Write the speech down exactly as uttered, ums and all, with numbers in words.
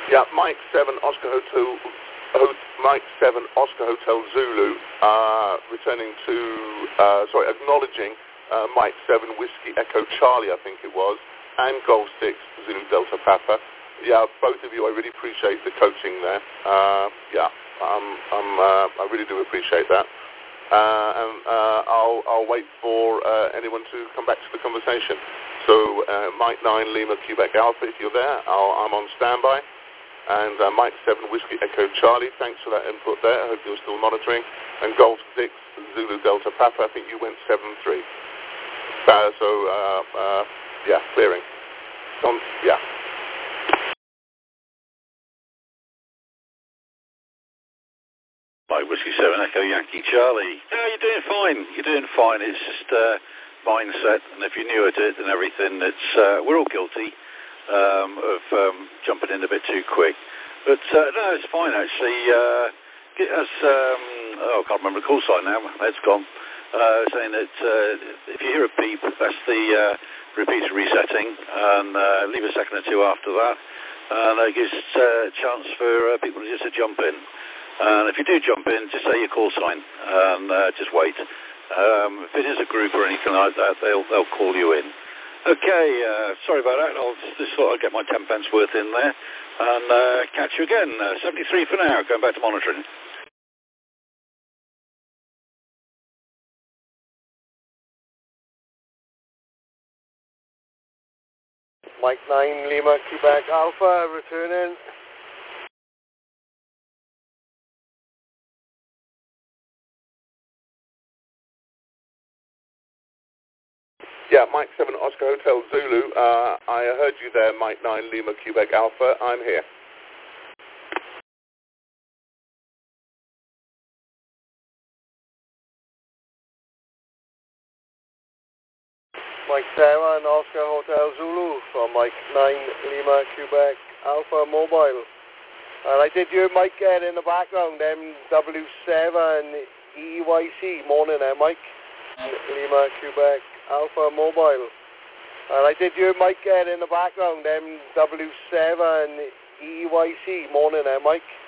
Yeah, Mike seven Oscar Hotel, Ho- Mike seven Oscar Hotel Zulu, uh, returning to, uh, sorry, acknowledging uh, Mike seven Whiskey Echo Charlie, I think it was, and Golf six Zulu Delta Papa. Yeah, both of you, I really appreciate the coaching there. Uh, yeah, um, um, uh, I really do appreciate that. Uh, and uh, I'll, I'll wait for uh, anyone to come back to the conversation. So uh, Mike nine Lima Quebec Alpha, if you're there, I'll, I'm on standby. And uh, Mike seven Whiskey Echo Charlie, thanks for that input there. I hope you're still monitoring. And Golf six Zulu Delta Papa, I think you went seven three. Uh, so, uh, uh, yeah, clearing. Um, yeah. Mike Whiskey seven Echo Yankee Charlie. No, you're doing fine. You're doing fine. It's just uh, mindset, and if you're new at it and everything, it's uh, we're all guilty um, of um, jumping in a bit too quick. But uh, no, it's fine actually. Uh, as um, oh, I can't remember the call sign now. It's gone. Uh, saying that uh, if you hear a beep, that's the uh, repeater resetting, and uh, leave a second or two after that, and that gives uh, a chance for uh, people just to jump in. And if you do jump in, just say your call sign and uh, just wait. Um, if it is a group or anything like that, they'll they'll call you in. Okay, uh, sorry about that. I'll just thought I'd get my ten pence worth in there and uh, catch you again. Uh, seventy-three for now. Going back to monitoring. Mike nine Lima Quebec Alpha returning. Yeah, Mike seven Oscar Hotel Zulu. Uh, I heard you there, Mike nine Lima Quebec Alpha. I'm here. Mike seven Oscar Hotel Zulu from Mike nine Lima Quebec Alpha Mobile. And I did hear Mike get in the background, M W seven E Y C. Morning there, Mike. Lima Quebec Alpha Mobile. And I did hear Mike get in the background, M W seven E Y C. Morning there, Mike.